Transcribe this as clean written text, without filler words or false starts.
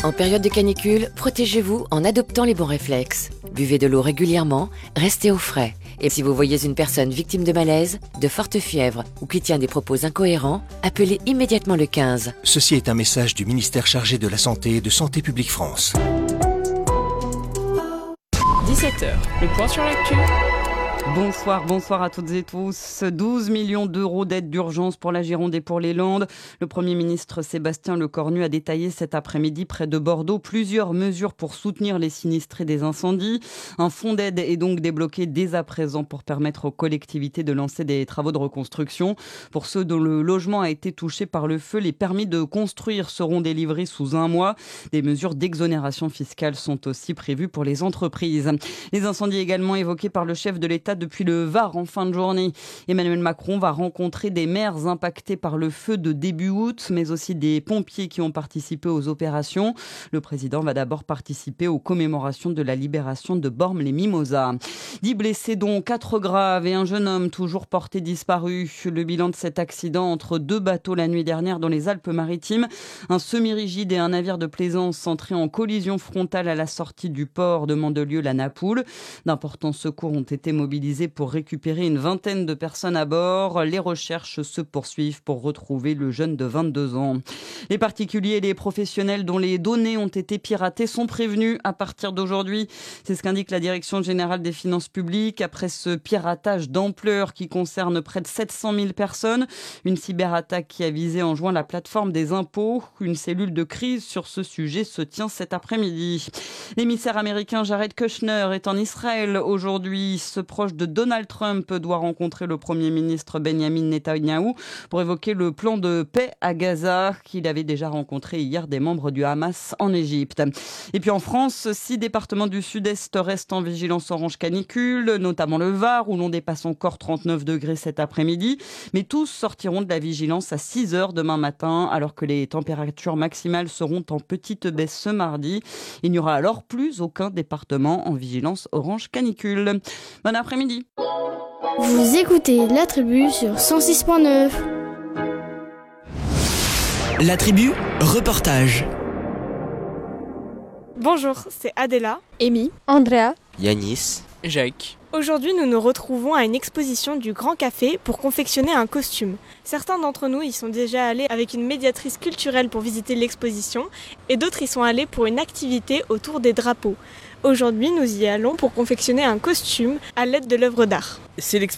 En période de canicule, protégez-vous en adoptant les bons réflexes. Buvez de l'eau régulièrement, restez au frais. Et si vous voyez une personne victime de malaise, de forte fièvre ou qui tient des propos incohérents, appelez immédiatement le 15. Ceci est un message du ministère chargé de la Santé et de Santé publique France. 17h, le point sur l'actu. Bonsoir à toutes et tous. 12 millions d'euros d'aide d'urgence pour la Gironde et pour les Landes. Le Premier ministre Sébastien Lecornu a détaillé cet après-midi près de Bordeaux plusieurs mesures pour soutenir les sinistrés des incendies. Un fonds d'aide est donc débloqué dès à présent pour permettre aux collectivités de lancer des travaux de reconstruction. Pour ceux dont le logement a été touché par le feu, les permis de construire seront délivrés sous un mois. Des mesures d'exonération fiscale sont aussi prévues pour les entreprises. Les incendies également évoqués par le chef de l'État depuis le Var en fin de journée. Emmanuel Macron va rencontrer des maires impactés par le feu de début août, mais aussi des pompiers qui ont participé aux opérations. Le président va d'abord participer aux commémorations de la libération de Bormes-les-Mimosas. 10 blessés dont 4 graves et un jeune homme toujours porté disparu. Le bilan de cet accident entre 2 bateaux la nuit dernière dans les Alpes-Maritimes. Un semi-rigide et un navire de plaisance entrés en collision frontale à la sortie du port de Mandelieu-la Napoule. D'importants secours ont été mobilisés pour récupérer une vingtaine de personnes à bord. Les recherches se poursuivent pour retrouver le jeune de 22 ans. Les particuliers et les professionnels dont les données ont été piratées sont prévenus à partir d'aujourd'hui. C'est ce qu'indique la Direction générale des finances publiques après ce piratage d'ampleur qui concerne près de 700 000 personnes. Une cyberattaque qui a visé en juin la plateforme des impôts. Une cellule de crise sur ce sujet se tient cet après-midi. L'émissaire américain Jared Kushner est en Israël aujourd'hui. Ce proche de Donald Trump doit rencontrer le Premier ministre Benjamin Netanyahou pour évoquer le plan de paix à Gaza qu'il avait déjà rencontré hier des membres du Hamas en Égypte. Et puis en France, 6 départements du sud-est restent en vigilance orange canicule, notamment le Var où l'on dépasse encore 39 degrés cet après-midi. Mais tous sortiront de la vigilance à 6 heures demain matin alors que les températures maximales seront en petite baisse ce mardi. Il n'y aura alors plus aucun département en vigilance orange canicule. Bon après-midi. Vous écoutez La Tribu sur 106.9. La Tribu, reportage. Bonjour, c'est Adela, Amy, Andrea, Yanis, Jacques. Aujourd'hui, nous nous retrouvons à une exposition du Grand Café pour confectionner un costume. Certains d'entre nous y sont déjà allés avec une médiatrice culturelle pour visiter l'exposition et d'autres y sont allés pour une activité autour des drapeaux. Aujourd'hui, nous y allons pour confectionner un costume à l'aide de l'œuvre d'art. C'est